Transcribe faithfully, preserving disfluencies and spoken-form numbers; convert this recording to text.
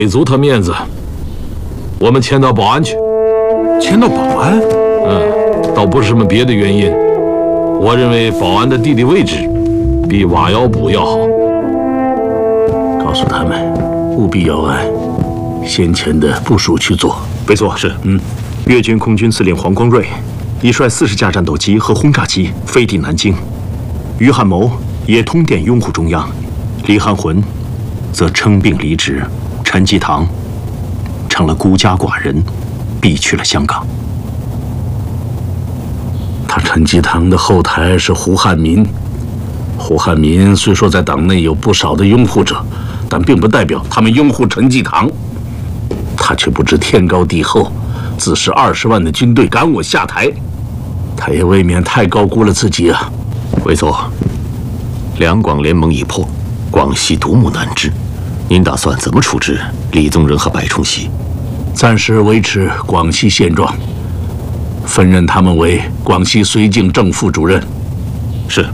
给足他面子，我们迁到保安去。 迁到保安？ 嗯，倒不是什么别的原因。我认为保安的地理位置比瓦窑堡要好。 告诉他们，务必要按先前的部署去做。 没错，是。嗯，粤军空军司令黄光瑞已率四十架战斗机和轰炸机飞抵南京，于汉谋也通电拥护中央，李汉魂则称病离职。 陈济棠成了孤家寡人，避去了香港。 他陈济棠的后台是胡汉民，胡汉民虽说在党内有不少的拥护者，但并不代表他们拥护陈济棠。他却不知天高地厚，自恃二十万的军队赶我下台，他也未免太高估了自己啊！ 魏总，两广联盟已破，广西独木难支。 您打算怎么处置李宗仁和白崇禧？ 暂时维持广西现状，分任他们为广西绥靖正副主任。